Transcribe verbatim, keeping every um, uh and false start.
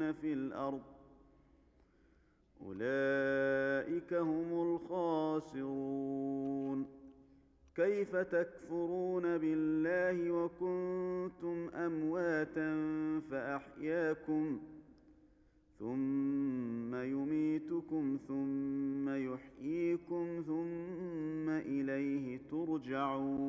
يفسدون في الأرض أولئك هم الخاسرون. كيف تكفرون بالله وكنتم أمواتا فأحياكم ثم يميتكم ثم يحييكم ثم إليه ترجعون.